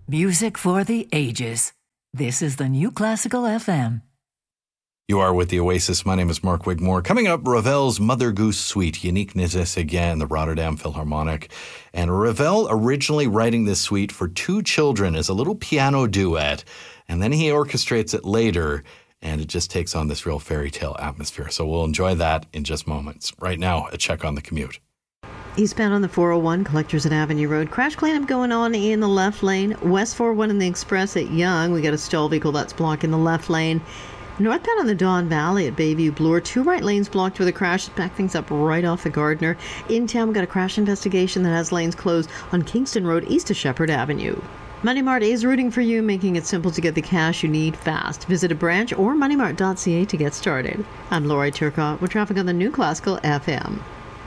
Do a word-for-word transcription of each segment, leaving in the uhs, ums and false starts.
Music for the ages. This is the New Classical F M. You are with the Oasis. My name is Mark Wigmore. Coming up, Ravel's Mother Goose Suite, Unique Nézet again, the Rotterdam Philharmonic. And Ravel originally writing this suite for two children as a little piano duet. And then he orchestrates it later, and it just takes on this real fairy tale atmosphere. So we'll enjoy that in just moments. Right now, a check on the commute. Eastbound on the four oh one, Collectors at Avenue Road. Crash cleanup going on in the left lane. West four oh one in the Express at Yonge. We got a stall vehicle that's blocking the left lane. Northbound on the Don Valley at Bayview Bloor. Two right lanes blocked with a crash. Back things up right off the Gardner. In town, we got a crash investigation that has lanes closed on Kingston Road east of Shepherd Avenue. Money Mart is rooting for you, making it simple to get the cash you need fast. Visit a branch or money mart dot c a to get started. I'm Lori Turcotte with traffic on the New Classical F M.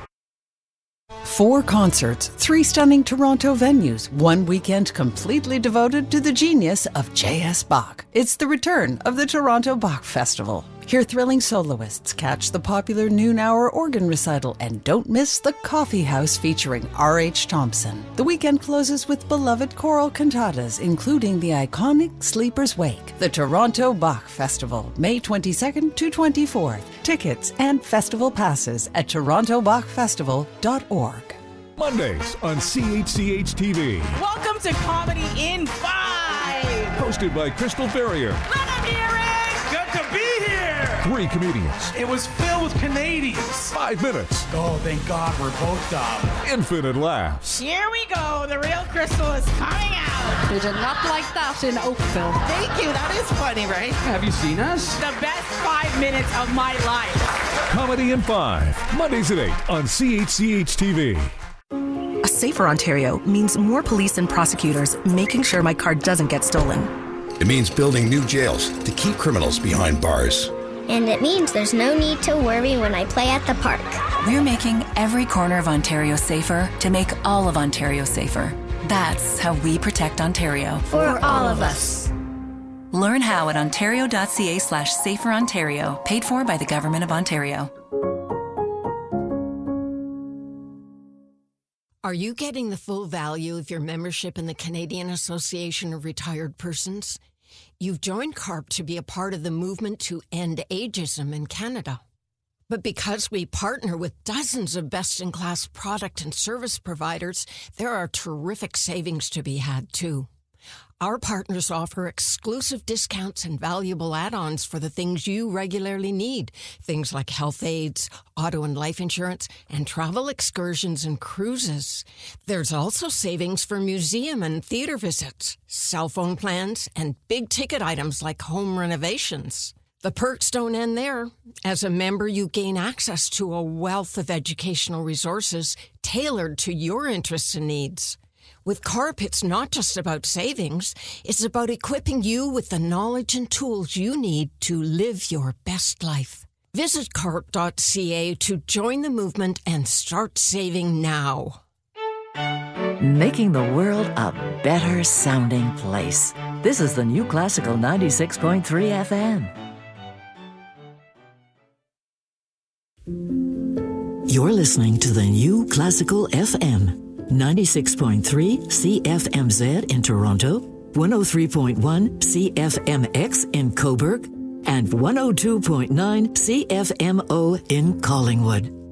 Four concerts, three stunning Toronto venues, one weekend completely devoted to the genius of J S. Bach. It's the return of the Toronto Bach Festival. Hear thrilling soloists, catch the popular noon-hour organ recital, and don't miss the Coffee House featuring R H. Thompson. The weekend closes with beloved choral cantatas, including the iconic Sleeper's Wake. The Toronto Bach Festival, May twenty-second to twenty-fourth. Tickets and festival passes at toronto bach festival dot org. Mondays on C H C H T V. Welcome to Comedy in Five. Hosted by Crystal Ferrier. Let them hear it. Good to be here. Three comedians. It was filled with Canadians. Five minutes. Oh, thank God we're both dumb. Infinite laughs. Here we go. The real Crystal is coming out. They did not like that in Oakville. Thank you. That is funny, right? Have you seen us? The best five minutes of my life. Comedy in Five. Mondays at eight on C H C H T V. A safer Ontario means more police and prosecutors making sure my car doesn't get stolen. It means building new jails to keep criminals behind bars. And it means there's no need to worry when I play at the park. We're making every corner of Ontario safer to make all of Ontario safer. That's how we protect Ontario. For, For all of us. Learn how at ontario.ca slash safer Ontario. Paid for by the Government of Ontario. Are you getting the full value of your membership in the Canadian Association of Retired Persons? You've joined CARP to be a part of the movement to end ageism in Canada. But because we partner with dozens of best-in-class product and service providers, there are terrific savings to be had, too. Our partners offer exclusive discounts and valuable add-ons for the things you regularly need. Things like health aids, auto and life insurance, and travel excursions and cruises. There's also savings for museum and theater visits, cell phone plans, and big-ticket items like home renovations. The perks don't end there. As a member, you gain access to a wealth of educational resources tailored to your interests and needs. With CARP, it's not just about savings. It's about equipping you with the knowledge and tools you need to live your best life. Visit carp dot c a to join the movement and start saving now. Making the world a better sounding place. This is the New Classical ninety-six point three F M. You're listening to the New Classical F M. ninety-six point three C F M Z in Toronto, one oh three point one C F M X in Cobourg, and one oh two point nine C F M O in Collingwood.